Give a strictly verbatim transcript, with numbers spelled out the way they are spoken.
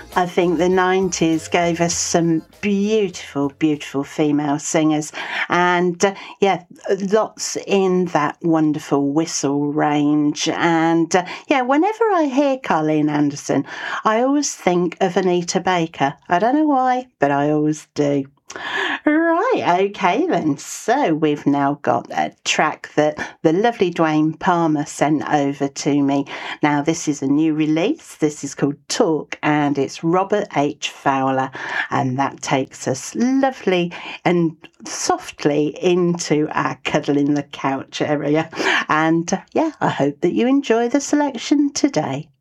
I think the nineties gave us some beautiful, beautiful female singers, and uh, yeah, lots in that wonderful whistle range. And uh, yeah, whenever I hear Colleen Anderson, I always think of Anita Baker. I don't know why, but I always do. Right, okay then. So we've now got a track that the lovely Dwayne Palmer sent over to me. Now, this is a new release. This is called Talk, and it's Robert H. Fowler. And that takes us lovely and softly into our cuddle in the couch area. And uh, yeah, I hope that you enjoy the selection today.